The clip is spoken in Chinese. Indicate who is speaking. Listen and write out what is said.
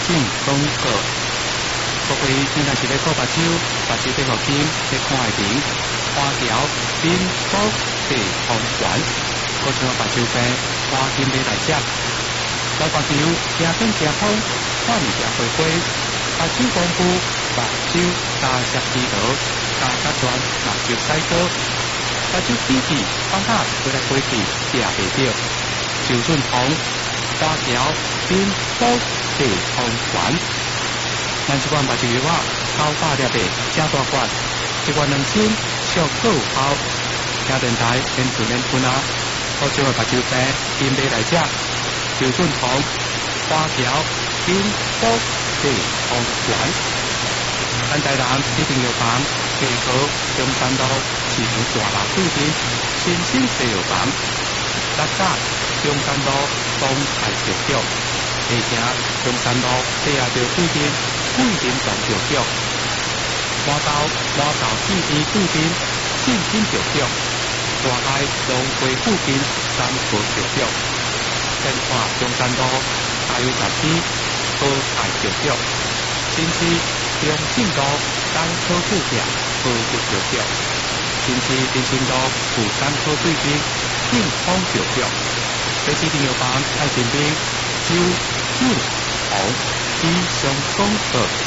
Speaker 1: 进广告。各位现在是咧靠目睭闭目睛，咧看的屏，花条、冰、波、地、风、环，各像目睭病，花金马来接。老花球行天行风，看物行花花，目睭功夫，目睭加摄指导，加转目睭使波，目睭飞去，放下飞来飞去，掠袂着。周顺风，花条、冰、波、地、风、环。咱这款目睭药900粒的正大罐，一罐2000，效果有效。听电台免费免分啊！各种的目睭病，金马来接。周顺风、花条、冰、波、地、风、环。咱台南一定药房，下河中山路市场大楼对面，新兴西药房。六甲中山路东海药局，下行中山路地下道对面，桂林站药局。马道地边对面，信兴药局。大海龙溪附近，三和药局。电话中山路加油站边，好泰药局。新市中正路东科附近，好德药局。新市中正路富山科对面，庆丰药局。这指定药房爱心兵，周润红以上广告。